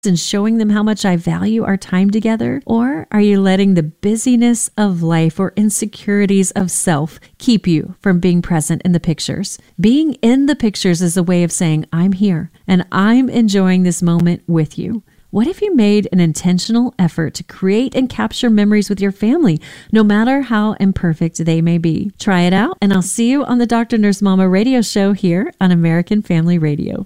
and showing them how much I value our time together? Or are you letting the busyness of life or insecurities of self keep you from being present in the pictures? Being in the pictures is a way of saying, I'm here and I'm enjoying this moment with you. What if you made an intentional effort to create and capture memories with your family, no matter how imperfect they may be? Try it out, and I'll see you on the Dr. Nurse Mama radio show here on American Family Radio.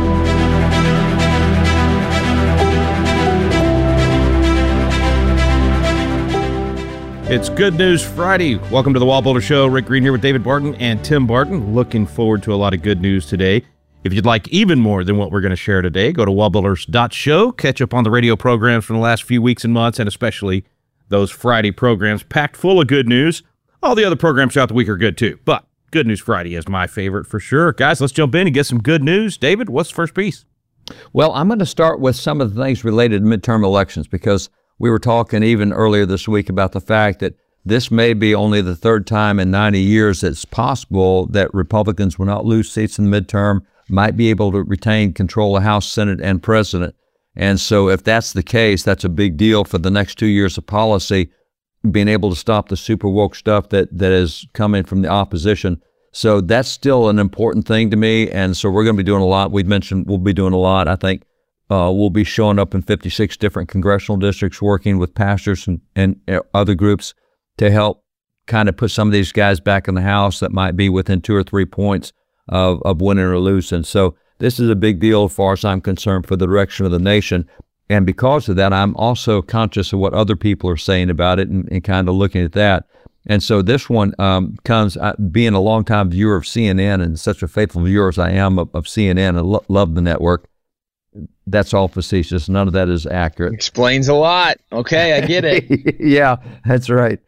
It's Good News Friday. Welcome to the Wall Builder Show. Rick Green here with David Barton and Tim Barton. Looking forward to a lot of good news today. If you'd like even more than what we're going to share today, go to wallbuilders.show. Catch up on the radio programs from the last few weeks and months, and especially those Friday programs packed full of good news. All the other programs throughout the week are good too, but Good News Friday is my favorite for sure. Guys, let's jump in and get some good news. David, what's the first piece? Well, I'm going to start with some of the things related to midterm elections, because we were talking even earlier this week about the fact that this may be only the third time in 90 years it's possible that Republicans will not lose seats in the midterm, might be able to retain control of House, Senate, and President. And so if that's the case, that's a big deal for the next 2 years of policy, being able to stop the super woke stuff that is coming from the opposition. So that's still an important thing to me. And so we're going to be doing a lot. We'd mentioned we'll be doing a lot. I think we'll be showing up in 56 different congressional districts, working with pastors and other groups to help kind of put some of these guys back in the House that might be within 2 or 3 points of winning or losing. So this is a big deal as far as I'm concerned for the direction of the nation. And because of that, I'm also conscious of what other people are saying about it and kind of looking at that. And so this one comes, being a longtime viewer of CNN and such a faithful viewer as I am of CNN, and love the network. That's all facetious. None of that is accurate. Explains a lot. Okay, I get it. Yeah, that's right.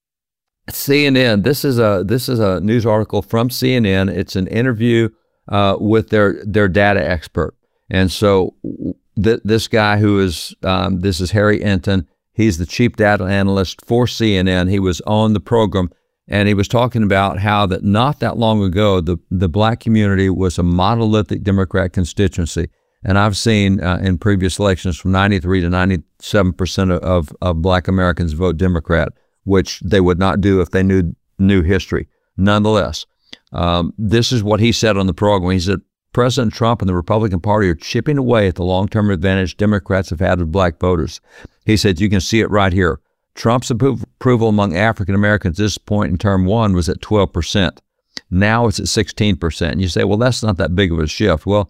CNN. This is a news article from CNN. It's an interview with their data expert, and so this guy who is this is Harry Enton. He's the chief data analyst for CNN. He was on the program, and he was talking about how that not that long ago the black community was a monolithic Democrat constituency. And I've seen in previous elections from 93 to 97% of black Americans vote Democrat, which they would not do if they knew history. Nonetheless, this is what he said on the program. He said, President Trump and the Republican Party are chipping away at the long-term advantage Democrats have had with black voters. He said, you can see it right here. Trump's approval among African Americans at this point in term one was at 12%. Now it's at 16%. And you say, well, that's not that big of a shift. Well,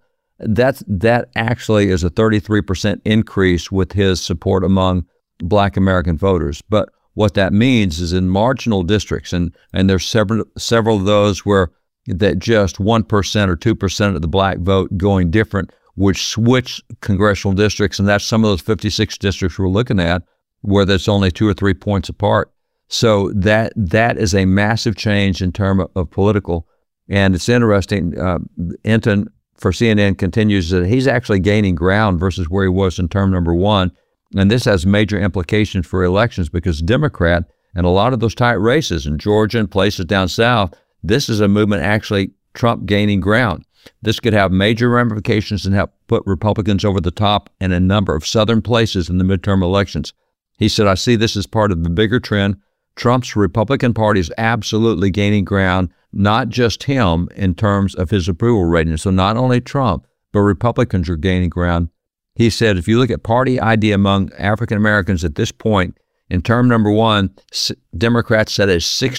that actually is a 33% increase with his support among black American voters. But what that means is in marginal districts, and there's several of those where that just 1% or 2% of the black vote going different would switch congressional districts, and that's some of those 56 districts we're looking at where there's only 2 or 3 points apart. So that is a massive change in terms of political. And it's interesting, Enton for CNN continues that he's actually gaining ground versus where he was in term number one. And this has major implications for elections because Democrat and a lot of those tight races in Georgia and places down south, this is a movement actually Trump gaining ground. This could have major ramifications and help put Republicans over the top in a number of southern places in the midterm elections. He said, I see this as part of the bigger trend. Trump's Republican Party is absolutely gaining ground, not just him in terms of his approval rating. So not only Trump, but Republicans are gaining ground. He said, if you look at party ID among African Americans at this point, in term number one, Democrats set a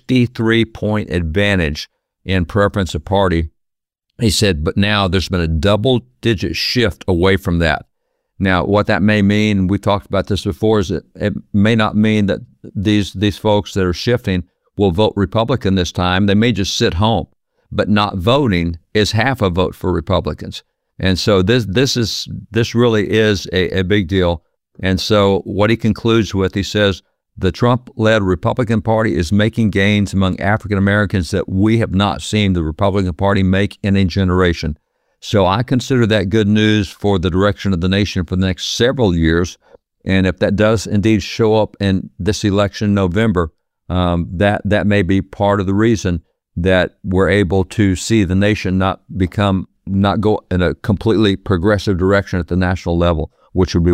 63-point advantage in preference of party. He said, but now there's been a double-digit shift away from that. Now, what that may mean, we talked about this before, is that it may not mean that these folks that are shifting will vote Republican this time. They may just sit home, but not voting is half a vote for Republicans. And so this really is a big deal. And so what he concludes with, he says, the Trump-led Republican Party is making gains among African Americans that we have not seen the Republican Party make in a generation. So I consider that good news for the direction of the nation for the next several years. And if that does indeed show up in this election in November, that may be part of the reason that we're able to see the nation not go in a completely progressive direction at the national level. which would be